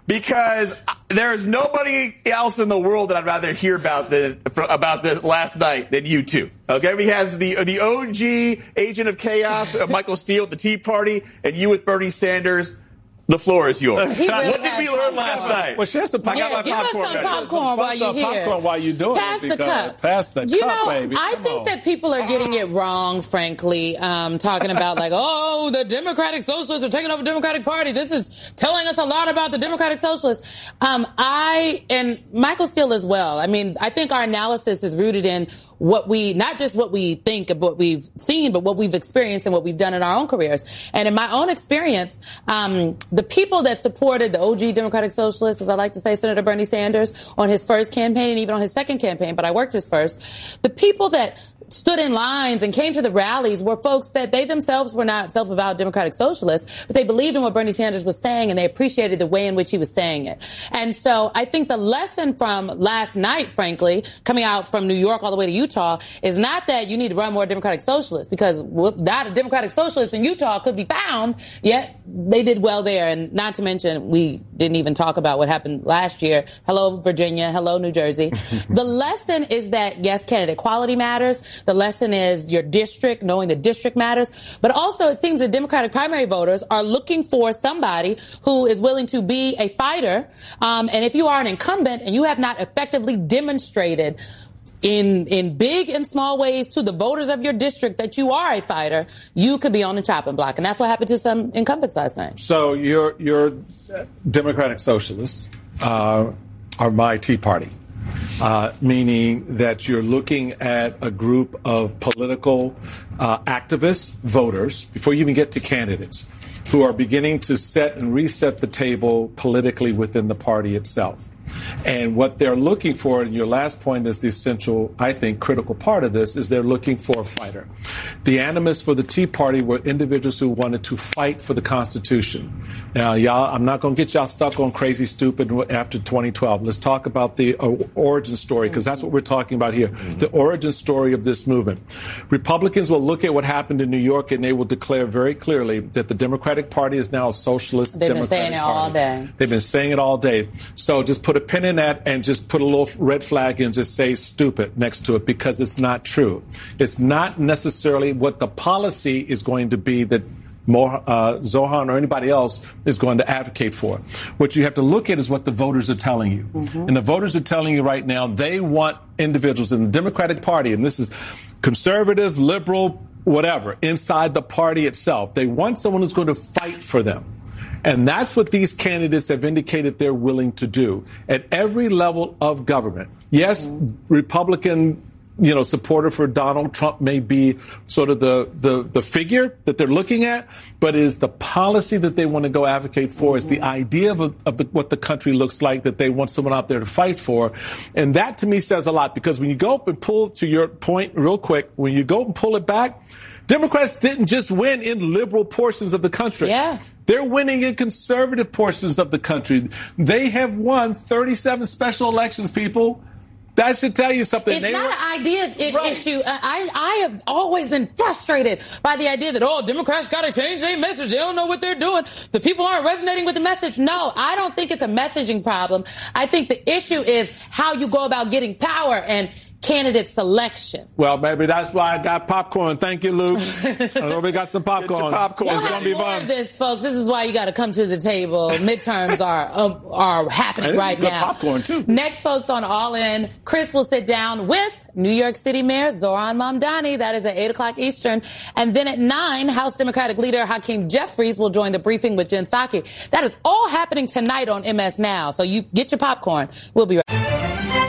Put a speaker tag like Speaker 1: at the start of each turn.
Speaker 1: because there's nobody else in the world that I'd rather hear about the last night than you two. Okay, we have the OG agent of chaos, Michael Steele at the Tea Party, and you with Bernie Sanders. The floor is yours.
Speaker 2: Really
Speaker 1: what did we learn last night?
Speaker 3: Well, share some popcorn.
Speaker 2: Give us some popcorn while you're here.
Speaker 3: Popcorn while you're doing
Speaker 2: Pass the cup.
Speaker 3: Pass the cup, baby.
Speaker 2: I think that people are getting it wrong, frankly, talking about like, oh, the Democratic Socialists are taking over the Democratic Party. This is telling us a lot about the Democratic Socialists. And Michael Steele as well. I mean, I think our analysis is rooted in not just what we think of what we've seen, but what we've experienced and what we've done in our own careers. And in my own experience, the people that supported the OG Democratic Socialists, as I like to say, Senator Bernie Sanders, on his first campaign and even on his second campaign, but I worked his first, the people that stood in lines and came to the rallies were folks that they themselves were not self-avowed Democratic Socialists, but they believed in what Bernie Sanders was saying and they appreciated the way in which he was saying it. And so I think the lesson from last night, frankly, coming out from New York all the way to Utah, is not that you need to run more Democratic Socialists, because not a Democratic Socialist in Utah could be found, yet they did well there. And not to mention, we didn't even talk about what happened last year. Hello, Virginia. Hello, New Jersey. The lesson is that, yes, candidate quality matters. The lesson is your district, knowing the district matters. But also it seems that Democratic primary voters are looking for somebody who is willing to be a fighter. And if you are an incumbent and you have not effectively demonstrated in big and small ways to the voters of your district that you are a fighter, you could be on the chopping block. And that's what happened to some incumbents last night.
Speaker 3: So your Democratic Socialists are my Tea Party. Meaning that you're looking at a group of political activists, voters, before you even get to candidates, who are beginning to set and reset the table politically within the party itself. And what they're looking for, and your last point is the essential, I think, critical part of this, is they're looking for a fighter. The animus for the Tea Party were individuals who wanted to fight for the Constitution. Now, y'all, I'm not going to get y'all stuck on crazy stupid after 2012. Let's talk about the origin story, because that's what we're talking about here, the origin story of this movement. Republicans will look at what happened in New York, and they will declare very clearly that the Democratic Party is now a socialist Democratic Party.
Speaker 2: They've been saying it all day.
Speaker 3: They've been saying it all day. So just put a pin in that and just put a little red flag and just say stupid next to it, because it's not true. It's not necessarily what the policy is going to be that Zoran or anybody else is going to advocate for. What you have to look at is what the voters are telling you. Mm-hmm. And the voters are telling you right now they want individuals in the Democratic Party, and this is conservative, liberal, whatever, inside the party itself. They want someone who's going to fight for them. And that's what these candidates have indicated they're willing to do at every level of government. Yes, Republican, supporter for Donald Trump may be sort of the figure that they're looking at, but it is the policy that they want to go advocate for. It's the idea of what the country looks like that they want someone out there to fight for. And that to me says a lot, because when you go up and pull, to your point real quick, when you go and pull it back, Democrats didn't just win in liberal portions of the country.
Speaker 2: Yeah.
Speaker 3: They're winning in conservative portions of the country. They have won 37 special elections, people. That should tell you something.
Speaker 2: It's not an idea issue. I have always been frustrated by the idea that, Democrats got to change their message. They don't know what they're doing. The people aren't resonating with the message. No, I don't think it's a messaging problem. I think the issue is how you go about getting power and candidate selection.
Speaker 3: Well, baby, that's why I got popcorn. Thank you, Luke. I know we got some popcorn.
Speaker 2: It's going to be fun. This, folks. This is why you got to come to the table. Midterms are happening right now.
Speaker 3: Popcorn too.
Speaker 2: Next, folks, on All In, Chris will sit down with New York City Mayor Zoran Mamdani. That is at 8 o'clock Eastern. And then at 9, House Democratic leader Hakeem Jeffries will join the briefing with Jen Psaki. That is all happening tonight on MS Now. So you get your popcorn. We'll be right back.